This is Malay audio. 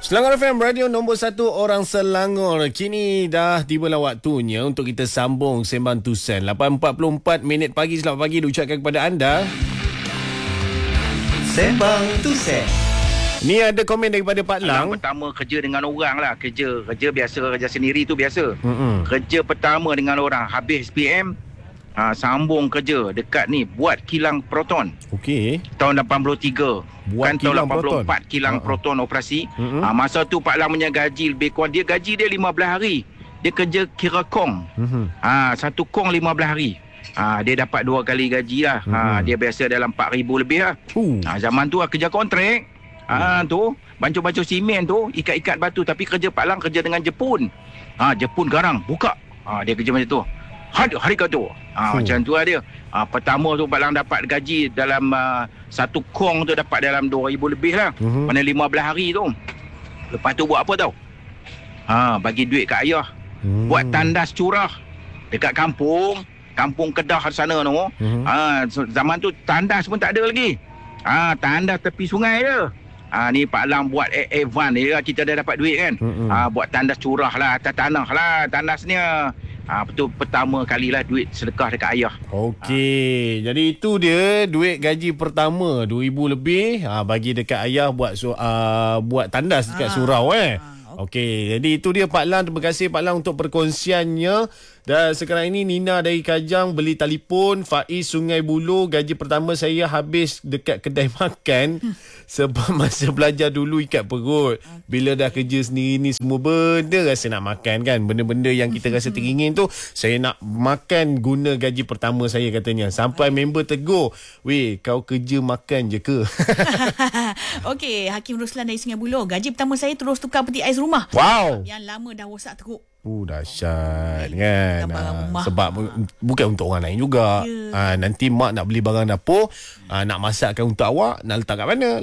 Selangor FM, radio nombor 1 orang Selangor. Kini dah tibalah waktunya untuk kita sambung Sembang Tusen. 8.44 minit pagi, selamat pagi diucapkan kepada anda. Sembang Tusen. Ni ada komen daripada Pak Lang. Pertama kerja dengan orang lah. Kerja biasa, kerja sendiri tu biasa. Kerja pertama dengan orang, habis SPM, sambung kerja dekat ni, buat kilang proton. Okey. Tahun 83. Buat kan tahun kilang 84 kilang proton operasi. Masa tu Pak Lang punya gaji lebih kurang, dia gaji dia 15 hari. Dia kerja kira kong. Satu kong 15 hari. Dia dapat 2 kali gaji lah. Dia biasa dalam 4,000 lebih lah. Zaman tu kerja kontrak. Tu bancur-bancur simen tu, ikat-ikat batu. Tapi kerja Pak Lang kerja dengan Jepun. Jepun garang buka. Dia kerja macam tu. Hari kata macam tu lah dia. Pertama tu Pak Lang dapat gaji dalam satu kong tu dapat dalam 2,000 lebih lah. Mana 15 hari tu. Lepas tu buat apa tau? Bagi duit kat ayah. Buat tandas curah dekat kampung Kedah sana tu. Zaman tu tandas pun tak ada lagi. Tandas tepi sungai je. Ni Pak Lang buat Evan dia, kita dah dapat duit kan. Buat tandas curah lah, atas tanah lah tandasnya. Betul pertama kali lah duit sedekah dekat ayah. Okey, jadi itu dia duit gaji pertama 2,000 lebih bagi dekat ayah buat tandas dekat surau Okey, jadi itu dia Pak Lang. Terima kasih Pak Lang untuk perkongsiannya. Dan sekarang ini Nina dari Kajang beli telefon. Faiz Sungai Buloh, gaji pertama saya habis dekat kedai makan sebab masa belajar dulu ikat perut. Bila dah kerja sendiri ni semua benda rasa nak makan kan. Benda-benda yang kita rasa teringin tu saya nak makan guna gaji pertama saya katanya. Sampai member tegur, "Weh, kau kerja makan je ke?" Okey, Hakim Ruslan dari Sungai Buloh. Gaji pertama saya terus tukar peti ais rumah. Wow. Yang lama dah rosak teruk. Dahsyat kan. Rumah. Sebab bukan untuk orang lain juga. Nanti mak nak beli barang dapur, nak masakkan untuk awak, nak letak kat mana?